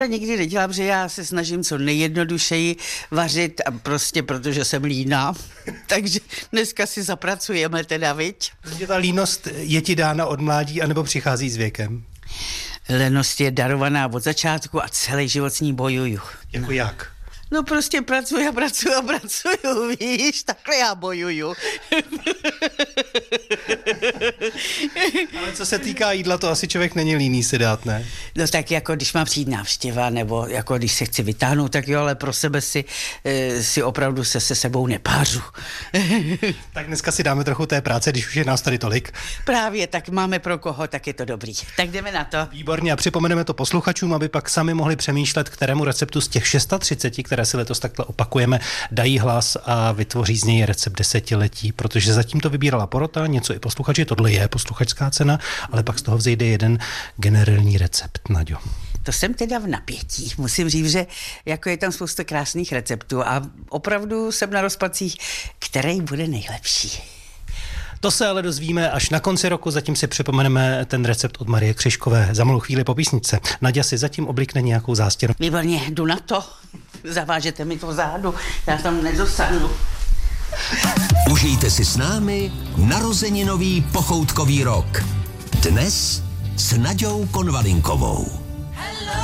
Nikdy nedělám, protože já se snažím co nejjednodušeji vařit a prostě protože jsem líná. Takže dneska si zapracujeme teda, viď? Protože ta línost je ti dána od mládí anebo přichází s věkem? Lenost je darovaná od začátku a celý život s ní bojuju. Jako jak? No prostě pracuju, víš, takhle já bojuju. Ale co se týká jídla, to asi člověk není líný si dát, ne? No tak jako když má přijít návštěva, nebo jako když se chci vytáhnout, tak jo, ale pro sebe si opravdu se sebou nepářu. Tak dneska si dáme trochu té práce, když už je nás tady tolik. Právě, tak máme pro koho, tak je to dobrý. Tak jdeme na to. Výborně, a připomeneme to posluchačům, aby pak sami mohli přemýšlet, kterému receptu z těch 630, které si letos takhle opakujeme, dají hlas a vytvoří z něj recept desetiletí, protože zatím to vybírala porota, něco i posluchači, tohle je posluchačská cena, ale pak z toho vzejde jeden generální recept, Naďo. To jsem teda v napětí. Musím říct, že jako je tam spousta krásných receptů a opravdu jsem na rozpacích, který bude nejlepší. To se ale dozvíme až na konci roku, zatím si připomeneme ten recept od Marie Křižkové za malou chvíli po písničce. Naďa si zatím oblikne nějakou zástěru. Výborně, jdu na to. Zavážete mi to zádu, já tam nedosáhnu. Užijte si s námi narozeninový pochoutkový rok. Dnes s Naďou Konvalinkovou.